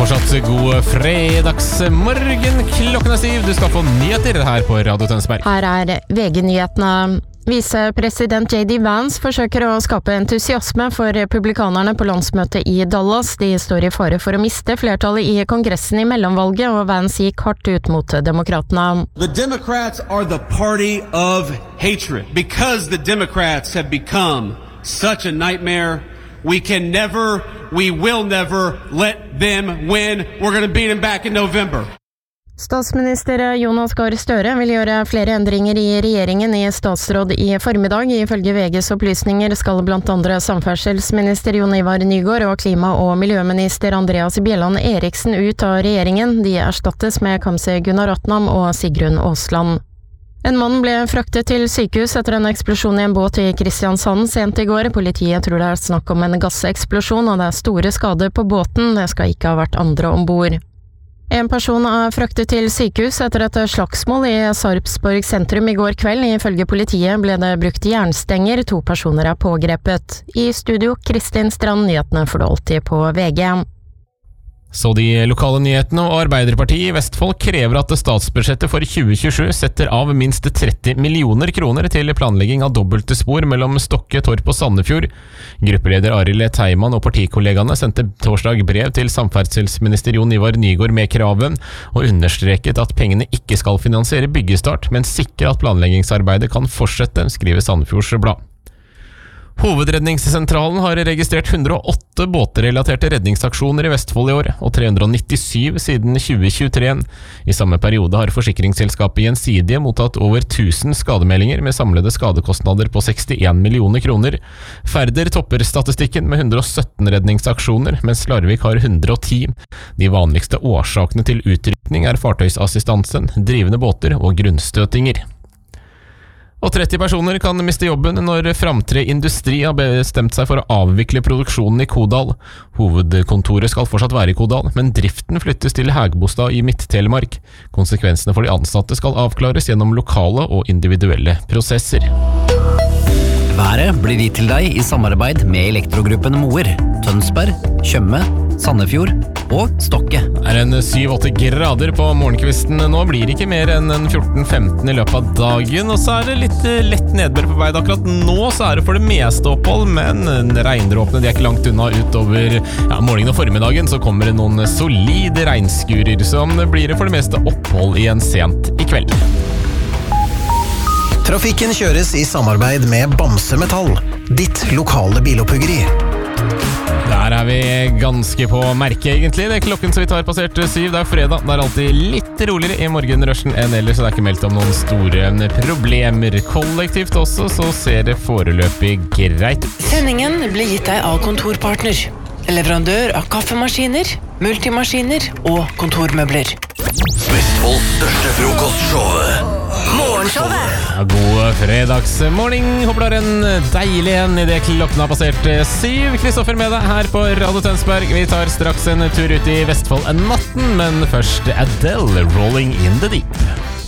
Fortsatt god fredagsmorgen. Klokken 7. Du skal få nyheter her på Radio Tønsberg. Her VG-nyhetene. Visepresident J.D. Vance forsøker å skape entusiasme for republikanerne på landsmøtet i Dallas. De står i fare for å miste flertallet i kongressen i mellomvalget, og Vance gikk hardt ut mot demokratene. The Democrats are the party of hatred. Because the Democrats have become such a nightmare, we will never let them win. We're going to beat them back in November. Statsminister Jonas Gahr Støre vil gjøre flere endringer i regjeringen i statsråd i formiddag. Ifølge VGs opplysninger skal blant andre samferdselsminister Jon Ivar Nygård og klima- og miljøminister Andreas Bjelland Eriksen ut av regjeringen. De erstattes med Kamzy Gunaratnam og Sigrun Aasland. En mann ble fraktet til sykehus etter en eksplosjon i en båt i Kristiansand sent i går. Politiet tror det er snakk om en gasseksplosjon, og det er store skader på båten. Det skal ikke ha vært andre ombord. En person er fraktet til sykehus etter et slagsmål i Sarpsborg sentrum i går kveld. Ifølge politiet ble det brukt jernstenger. 2 personer er pågrepet. I studio, Kristin Strand, nyhetene får du alltid på VG. Så de lokale nyhetene og Arbeiderpartiet i Vestfold krever at statsbudsjettet for 2027 setter av minst 30 millioner kroner til planlegging av dobbelte spor mellom Stokke, Torp og Sandefjord. Gruppeleder Arild Teimann og partikollegaene sendte torsdag brev til samferdselsminister Jon Ivar Nygård med kraven, og understreket at pengene ikke skal finansiere byggestart, men sikre at planleggingsarbeidet kan fortsette, skriver Sandefjords Blad. Hovedredningssentralen har registrert 108 båtrelaterte redningsaksjoner i Vestfold i år, og 397 siden 2023. I samme periode har forsikringsselskapet Gjensidige mottatt over 1000 skademeldinger med samlede skadekostnader på 61 millioner kroner. Færder topper statistikken med 117 redningsaksjoner, mens Larvik har 110. De vanligste årsakene til utrykning er fartøysassistansen, drivende båter og grunnstøtinger. Og 30 personer kan miste jobben når Framtre Industri har bestemt seg for å avvikle produksjonen i Kodal. Hovedkontoret skal fortsatt være i Kodal, men driften flyttes til Hægebostad i Midt-Telemark. Konsekvensene for de ansatte skal avklares gjennom lokale og individuelle prosesser. Været blir gitt til deg i samarbeid med Elektrogruppen Moer, Tønsberg, Tjøme, Sandefjord og Stokke. Det er en 7-8 grader på morgenkvisten. Nå blir det ikke mer enn en 14-15 i løpet av dagen, og så er det litt lett nedbør på vei. Akkurat nå så er det for det meste opphold, men regndråpene de er ikke langt unna. Utover morgenen og formiddagen så kommer det noen solide regnskurer, som blir det for det meste opphold igjen sent i kveld. Trafikken kjøres i samarbeid med Bamse Metall, ditt lokale biloppuggeri. Der er vi ganske på merket egentlig. Det er klokken så vidt har passert 7. Det er fredag. Det er alltid litt roligere i morgenrushen enn ellers, så det er ikke meldt om noen store problemer. Kollektivt også, så ser det foreløpig greit ut. Sendingen blir gitt deg av Kontorpartner, leverandør av kaffemaskiner, multimaskiner og kontormøbler. Vestfolds største frokostshow. Morgenshowet! God fredagsmorgen. Håper du har en deilig en i det klokken har passert 7. Kristoffer med deg her på Radio Tønsberg. Vi tar straks en tur ut i Vestfold natten, men først Adele, Rolling in the Deep.